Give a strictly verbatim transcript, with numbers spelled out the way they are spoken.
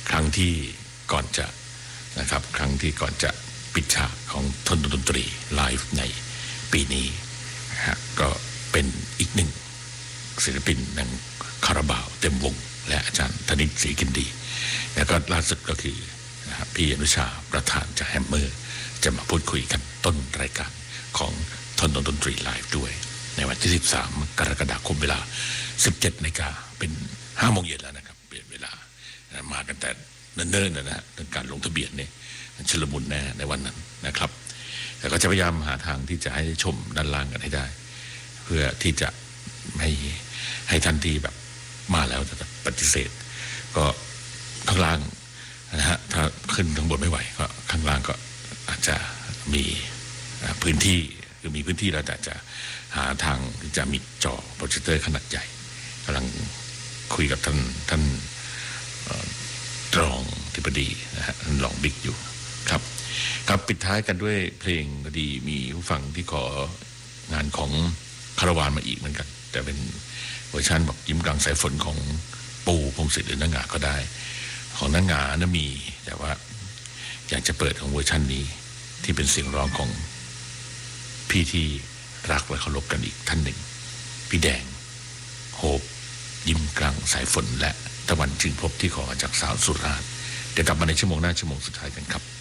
ครั้งที่ก่อนจะนะครับครั้งที่ก่อนจะปิดฉากของทนดนตรีไลฟ์ในปีนี้นะฮะก็เป็นอีกหนึ่งศิลปินหนังคาราบาวเต็มวงและอาจารย์ธนิตศรีกินดีแล้วก็ล่าสุดก็คือนะครับพี่อนุชาประธานจากแฮมเมอร์จะมาพูดคุยกันต้นรายการของทนดนตรีไลฟ์ด้วยในวันที่สิบสามกรกฎาคมเวลา สิบเจ็ดนาฬิกาเป็นห้าโมงเย็นแล้วนะครับเปลี่ยนเวลามากันแต่เนิ่นๆนะฮะเรื่องการลงทะเบียนเนี่ยชุลมุนแน่ในวันนั้นนะครับแต่ก็จะพยายามหาทางที่จะให้ชมด้านล่างกันให้ได้เพื่อที่จะไม่ให้ท่านที่แบบมาแล้วจะปฏิเสธก็ข้างล่างนะฮะถ้าขึ้นข้างบนไม่ไหวก็ข้างล่างก็อาจจะมีพื้นที่คือมีพื้นที่เราจะจะหาทางที่จะมีจอโปรเจคเตอร์ขนาดใหญ่กำลังคุยกับท่านท่านรองธิบดีนะฮะท่านรองบิ๊กอยู่ครับครับปิดท้ายกันด้วยเพลงพอดีมีผู้ฟังที่ของานของคาราวานมาอีกเหมือนกันแต่เป็นเวอร์ชันแบบยิ้มกลางสายฝนของปูพงศิษฐ์หรือนางงาก็ได้ของนางงานะมีแต่ว่าอยากจะเปิดของเวอร์ชันนี้ที่เป็นเสียงร้องของพี่ที่รักและเคารพกันอีกท่านหนึ่งพี่แดงโฮปยิ้มกลางสายฝนและตะวันจึงพบที่ขอมาจากสาวสุราษฎร์เดี๋ยวกลับมาในชั่วโมงหน้าชั่วโมงสุดท้ายกันครับ